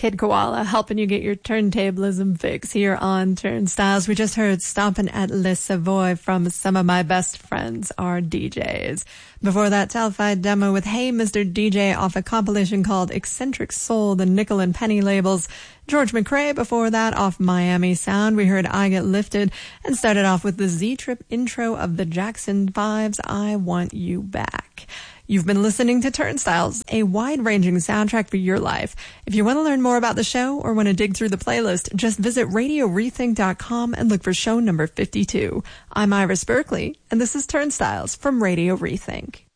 Kid Koala helping you get your turntablism fix here on Turnstiles. We just heard Stompin' at Le Savoy from Some of My Best Friends Are DJs. Before that, Talfied demo with Hey Mr. DJ off a compilation called Eccentric Soul, the Nickel and Penny labels. George McRae before that off Miami Sound. We heard I Get Lifted and started off with the Z-Trip intro of the Jackson 5's I Want You Back. You've been listening to Turnstiles, a wide-ranging soundtrack for your life. If you want to learn more about the show or want to dig through the playlist, just visit RadioRethink.com and look for show number 52. I'm Iris Berkeley, and this is Turnstiles from Radio Rethink.